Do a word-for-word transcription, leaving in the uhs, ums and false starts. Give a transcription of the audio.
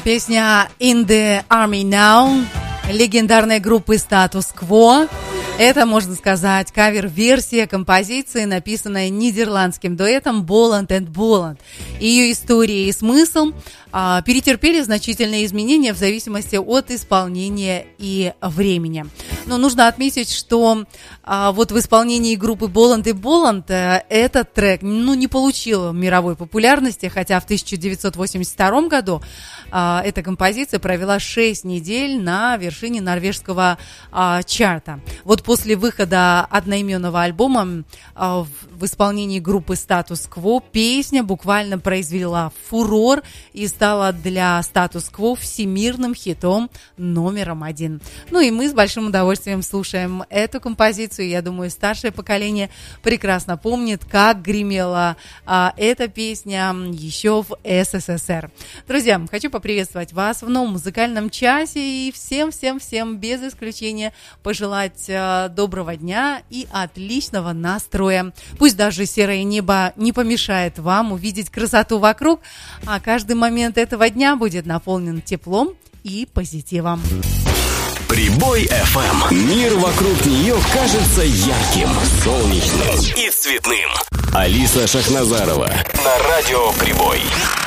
Песня In the Army Now легендарной группы Status Quo. Это, можно сказать, кавер-версия композиции, написанная нидерландским дуэтом Боланд энд Боланд. Ее история и смысл а, перетерпели значительные изменения в зависимости от исполнения и времени. Но нужно отметить, что а, вот в исполнении группы Боланд и Боланд а, этот трек ну, не получил мировой популярности, хотя в тысяча девятьсот восемьдесят втором году а, эта композиция провела шесть недель на вершине норвежского а, чарта. Вот после выхода одноименного альбома а, в, в исполнении группы Status Quo песня буквально произвела фурор и стала для Status Quo всемирным хитом номером один. Ну и мы с большим удовольствием слушаем эту композицию. Я думаю, старшее поколение прекрасно помнит, как гремела а, эта песня еще в СССР. Друзья, хочу поприветствовать вас в новом музыкальном часе и всем-всем-всем без исключения пожелать а, доброго дня и отличного настроя. Пусть даже серое небо не помешает вам увидеть красоту вокруг, а каждый момент этого дня будет наполнен теплом и позитивом. Прибой эф эм. Мир вокруг нее кажется ярким, солнечным и цветным. Алиса Шахназарова на радио Прибой.